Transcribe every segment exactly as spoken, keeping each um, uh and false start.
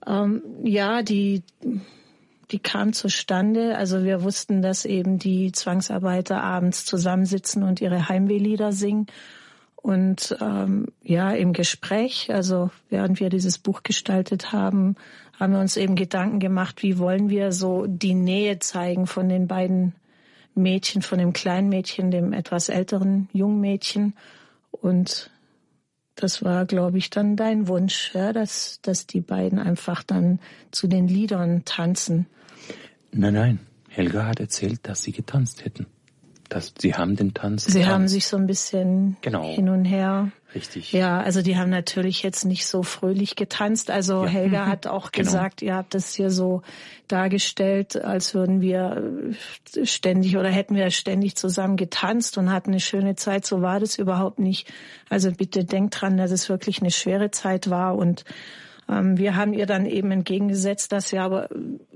Ähm, ja, die, die kam zustande. Also wir wussten, dass eben die Zwangsarbeiter abends zusammensitzen und ihre Heimwehlieder singen. Und ähm, ja, im Gespräch, also während wir dieses Buch gestaltet haben, haben wir uns eben Gedanken gemacht, wie wollen wir so die Nähe zeigen von den beiden Mädchen, von dem kleinen Mädchen, dem etwas älteren jungen Mädchen. Und das war, glaube ich, dann dein Wunsch, ja, dass, dass die beiden einfach dann zu den Liedern tanzen. Nein, nein. Helga hat erzählt, dass sie getanzt hätten. Dass sie haben den Tanz Sie getanzt. Haben sich so ein bisschen genau. hin und her. Richtig. Ja, also die haben natürlich jetzt nicht so fröhlich getanzt. Also ja. Helga hat auch genau. gesagt, ihr habt das hier so dargestellt, als würden wir ständig oder hätten wir ständig zusammen getanzt und hatten eine schöne Zeit. So war das überhaupt nicht. Also bitte denkt dran, dass es wirklich eine schwere Zeit war. Und ähm, wir haben ihr dann eben entgegengesetzt, dass wir aber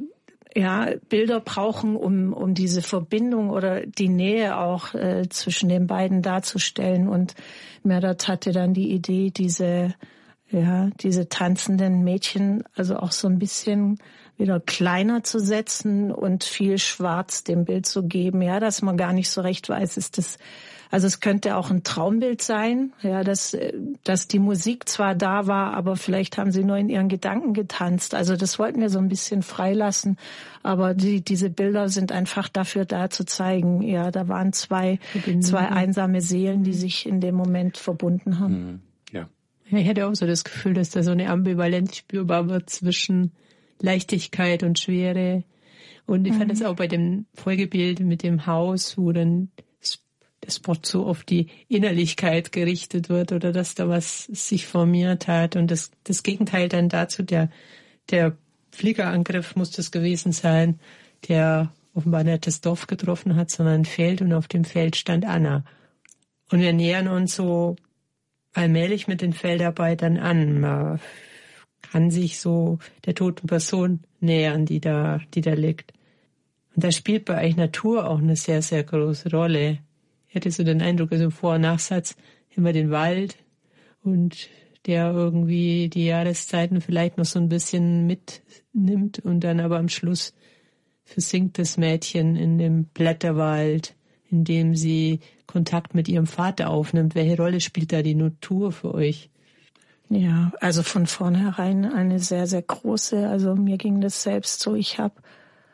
ja, Bilder brauchen, um um diese Verbindung oder die Nähe auch äh, zwischen den beiden darzustellen. Und Merdat hatte dann die Idee, diese ja diese tanzenden Mädchen also auch so ein bisschen wieder kleiner zu setzen und viel Schwarz dem Bild zu geben, ja, dass man gar nicht so recht weiß, ist das. Also es könnte auch ein Traumbild sein, ja, dass dass die Musik zwar da war, aber vielleicht haben sie nur in ihren Gedanken getanzt. Also das wollten wir so ein bisschen freilassen, aber die diese Bilder sind einfach dafür da zu zeigen, ja, da waren zwei zwei einsame Seelen, die sich in dem Moment verbunden haben. Ja. Ja, ich hatte auch so das Gefühl, dass da so eine Ambivalenz spürbar wird zwischen Leichtigkeit und Schwere. Und ich mhm. fand das auch bei dem Folgebild mit dem Haus, wo dann das Spot so auf die Innerlichkeit gerichtet wird oder dass da was sich formiert hat und das, das Gegenteil dann dazu, der, der Fliegerangriff muss das gewesen sein, der offenbar nicht das Dorf getroffen hat, sondern ein Feld und auf dem Feld stand Anna. Und wir nähern uns so allmählich mit den Feldarbeitern an. Man kann sich so der toten Person nähern, die da, die da liegt. Und da spielt bei euch Natur auch eine sehr, sehr große Rolle. Ich hatte so den Eindruck, also im Vor- und Nachsatz immer den Wald und der irgendwie die Jahreszeiten vielleicht noch so ein bisschen mitnimmt und dann aber am Schluss versinkt das Mädchen in dem Blätterwald, in dem sie Kontakt mit ihrem Vater aufnimmt. Welche Rolle spielt da die Natur für euch? Ja, also von vornherein eine sehr, sehr große. Also mir ging das selbst so. Ich habe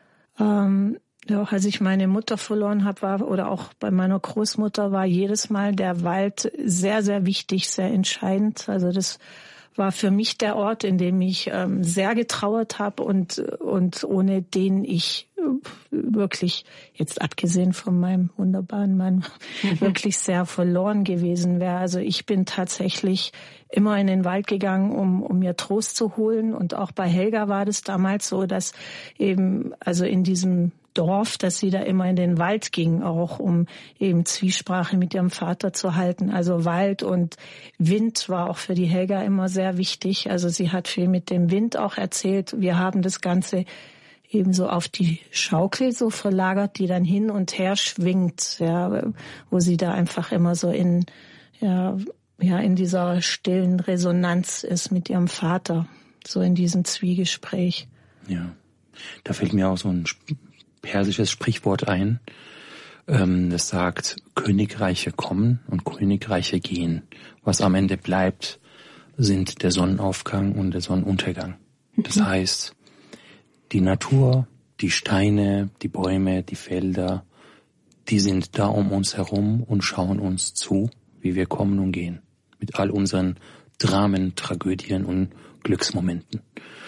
ähm, Ja, auch als ich meine Mutter verloren habe, war oder auch bei meiner Großmutter war jedes Mal der Wald sehr, sehr wichtig, sehr entscheidend. Also das war für mich der Ort, in dem ich ähm, sehr getrauert habe und und ohne den ich wirklich, jetzt abgesehen von meinem wunderbaren Mann, wirklich sehr verloren gewesen wäre. Also ich bin tatsächlich immer in den Wald gegangen, um um mir Trost zu holen. Und auch bei Helga war das damals so, dass eben also in diesem Dorf, dass sie da immer in den Wald ging, auch um eben Zwiesprache mit ihrem Vater zu halten. Also Wald und Wind war auch für die Helga immer sehr wichtig. Also sie hat viel mit dem Wind auch erzählt. Wir haben das Ganze eben so auf die Schaukel so verlagert, die dann hin und her schwingt, ja, wo sie da einfach immer so in, ja, ja, in dieser stillen Resonanz ist mit ihrem Vater, so in diesem Zwiegespräch. Ja, da fällt mir auch so ein persisches Sprichwort ein, ähm, das sagt, Königreiche kommen und Königreiche gehen. Was am Ende bleibt, sind der Sonnenaufgang und der Sonnenuntergang. Das heißt, die Natur, die Steine, die Bäume, die Felder, die sind da um uns herum und schauen uns zu, wie wir kommen und gehen. Mit all unseren Dramen, Tragödien und Glücksmomenten.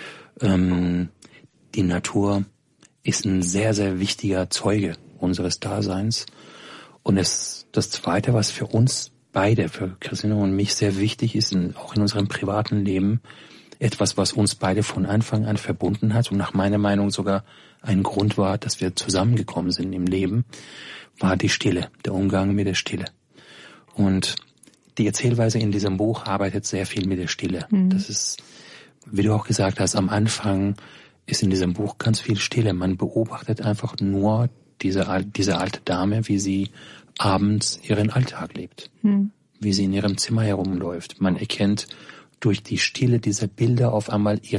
Ähm, die Natur ist ein sehr, sehr wichtiger Zeuge unseres Daseins. Und es, das Zweite, was für uns beide, für Christina und mich sehr wichtig ist, auch in unserem privaten Leben, etwas, was uns beide von Anfang an verbunden hat und nach meiner Meinung sogar ein Grund war, dass wir zusammengekommen sind im Leben, war die Stille, der Umgang mit der Stille. Und die Erzählweise in diesem Buch arbeitet sehr viel mit der Stille. Mhm. Das ist, wie du auch gesagt hast, am Anfang ist in diesem Buch ganz viel Stille. Man beobachtet einfach nur diese, diese alte Dame, wie sie abends ihren Alltag lebt, mhm. wie sie in ihrem Zimmer herumläuft. Man erkennt durch die Stille dieser Bilder auf einmal ihre